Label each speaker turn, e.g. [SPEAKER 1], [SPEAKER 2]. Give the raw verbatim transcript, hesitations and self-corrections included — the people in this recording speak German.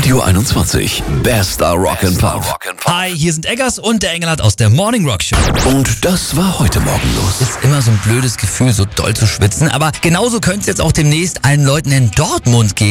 [SPEAKER 1] Radio einundzwanzig, Bester Rock'n'Pop.
[SPEAKER 2] Hi, hier sind Eggers und der Engelhardt aus der Morning Rock Show.
[SPEAKER 1] Und das war heute Morgen los.
[SPEAKER 2] Ist immer so ein blödes Gefühl, so doll zu schwitzen, aber genauso könnte es jetzt auch demnächst allen Leuten in Dortmund gehen.